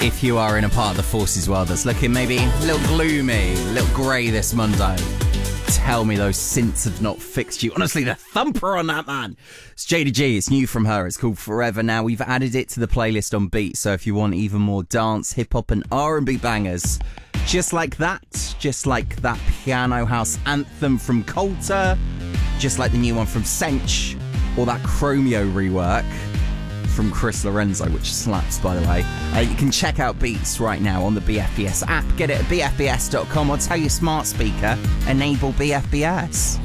If you are in a part of the Forces world that's looking maybe a little gloomy, a little grey this Monday, tell me those synths have not fixed you. Honestly, the thumper on that, man. It's Jada G. It's new from her. It's called Forever. Now, we've added it to the playlist on Beat, so if you want even more dance, hip-hop and R&B bangers, just like that piano house anthem from Coulter, just like the new one from Sench, or that Chromeo rework from Chris Lorenzo, which slaps, by the way. You can check out Beats right now on the BFBS app. Get it at bfbs.com or tell your smart speaker, enable BFBS.